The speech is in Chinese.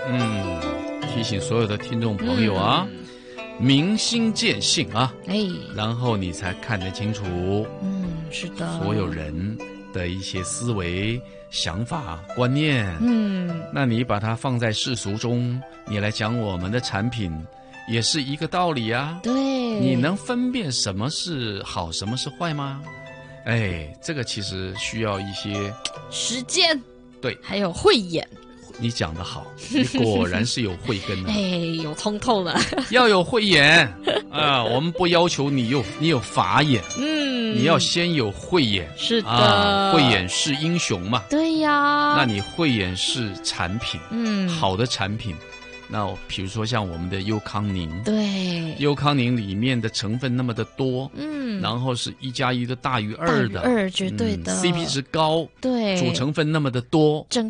提醒所有的听众朋友啊，明心见性啊，然后你才看得清楚， 是的， 所有人的一些思维、想法、观念，那你把它放在世俗中，你来讲我们的产品，也是一个道理啊。 对， 你能分辨什么是好，什么是坏吗？这个其实需要一些时间， 对， 还有慧眼。 你讲得好，你果然是有慧根的。 有通透了。 要有慧眼啊！我们不要求你有法眼，你要先有慧眼。 是的， 慧眼识英雄嘛。 对呀。 那你慧眼识产品，好的产品。那比如说像我们的优康宁， 对， 优康宁里面的成分那么的多，然后是1+1的大于2的， 2绝对的 ，CP 值高， 对， 主成分那么的多，